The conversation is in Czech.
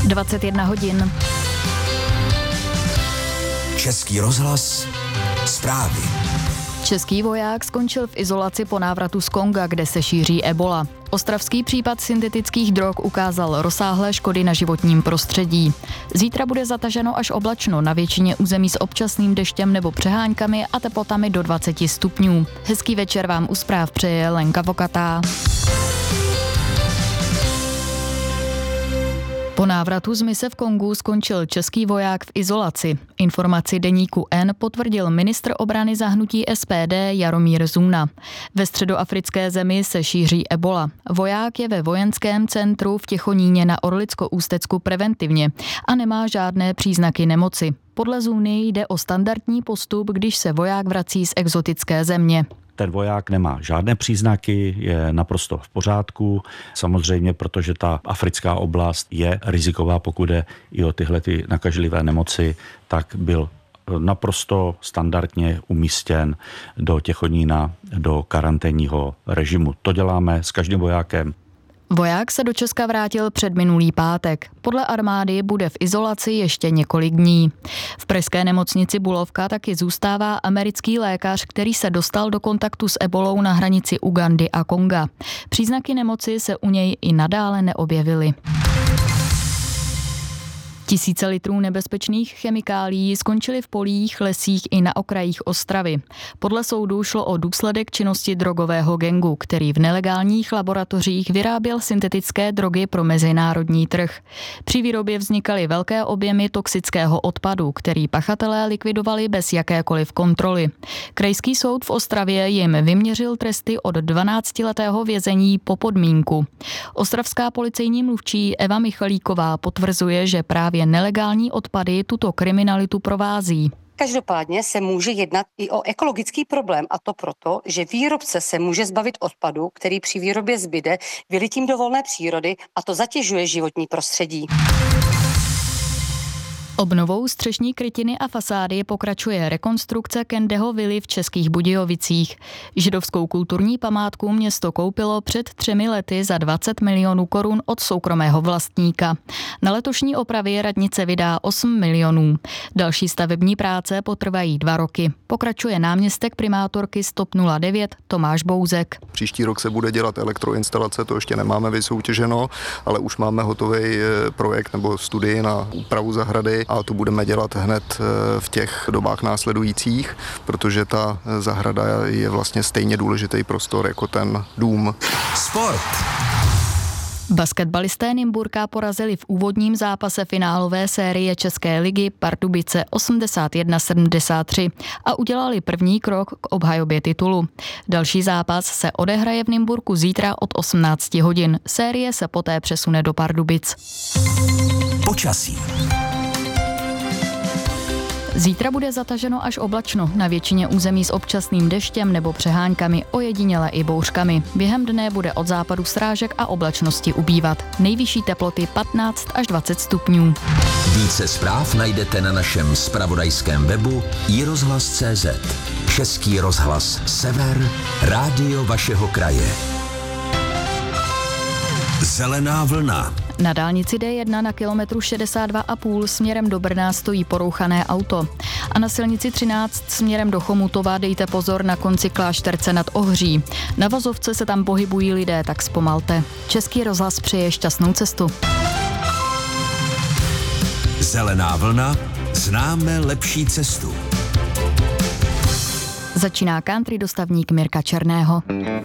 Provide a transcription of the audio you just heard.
21 hodin. Český rozhlas, zprávy. Český voják skončil v izolaci po návratu z Konga, kde se šíří ebola. Ostravský případ syntetických drog ukázal rozsáhlé škody na životním prostředí. Zítra bude zataženo až oblačno na většině území s občasným deštěm nebo přeháňkami a teplotami do 20 stupňů. Hezký večer vám u zpráv přeje Lenka Vokatá. Po návratu z mise v Kongu skončil český voják v izolaci. Informaci deníku N potvrdil ministr obrany za hnutí SPD Jaromír Zuna. Ve středoafrické zemi se šíří ebola. Voják je ve vojenském centru v Těchoníně na Orlicko-Ústecku preventivně a nemá žádné příznaky nemoci. Podle Zuny jde o standardní postup, když se voják vrací z exotické země. Ten voják nemá žádné příznaky, je naprosto v pořádku. Samozřejmě, protože ta africká oblast je riziková, pokud jde i o tyhle nakažlivé nemoci, tak byl naprosto standardně umístěn do Těchonína, do karanténního režimu. To děláme s každým vojákem. Voják se do Česka vrátil předminulý pátek. Podle armády bude v izolaci ještě několik dní. V pražské nemocnici Bulovka taky zůstává americký lékař, který se dostal do kontaktu s ebolou na hranici Ugandy a Konga. Příznaky nemoci se u něj i nadále neobjevily. Tisíce litrů nebezpečných chemikálií skončily v polích, lesích i na okrajích Ostravy. Podle soudu šlo o důsledek činnosti drogového gangu, který v nelegálních laboratořích vyráběl syntetické drogy pro mezinárodní trh. Při výrobě vznikaly velké objemy toxického odpadu, který pachatelé likvidovali bez jakékoliv kontroly. Krajský soud v Ostravě jim vyměřil tresty od 12letého vězení po podmínku. Ostravská policejní mluvčí Eva Michalíková potvrzuje, že právě nelegální odpady tuto kriminalitu provází. Každopádně se může jednat i o ekologický problém, a to proto, že výrobce se může zbavit odpadu, který při výrobě zbyde vylitím do volné přírody, a to zatěžuje životní prostředí. Obnovou střešní krytiny a fasády pokračuje rekonstrukce Kendeho vily v Českých Budějovicích. Židovskou kulturní památku město koupilo před 3 lety za 20 milionů korun od soukromého vlastníka. Na letošní opravě radnice vydá 8 milionů. Další stavební práce potrvají 2 roky. Pokračuje náměstek primátorky STOP 09 Tomáš Bouzek. Příští rok se bude dělat elektroinstalace, to ještě nemáme vysoutěženo, ale už máme hotový projekt nebo studii na úpravu zahrady. A tu budeme dělat hned v těch dobách následujících, protože ta zahrada je vlastně stejně důležitý prostor jako ten dům. Sport. Basketbalisté Nymburka porazili v úvodním zápase finálové série České ligy Pardubice 81-73 a udělali první krok k obhajobě titulu. Další zápas se odehraje v Nymburku zítra od 18 hodin. Série se poté přesune do Pardubic. Počasí. Zítra bude zataženo až oblačno, na většině území s občasným deštěm nebo přeháňkami, ojediněle i bouřkami. Během dne bude od západu srážek a oblačnosti ubývat. Nejvyšší teploty 15 až 20 stupňů. Více zpráv najdete na našem zpravodajském webu iRozhlas.cz. Český rozhlas Sever, rádio vašeho kraje. Zelená vlna. Na dálnici D1 na kilometru 62,5 směrem do Brna stojí porouchané auto. A na silnici 13 směrem do Chomutova dejte pozor na konci Klášterce nad Ohří. Na vozovce se tam pohybují lidé, tak zpomalte. Český rozhlas přeje šťastnou cestu. Zelená vlna, známe lepší cestu. Začíná country dostavník Mirka Černého.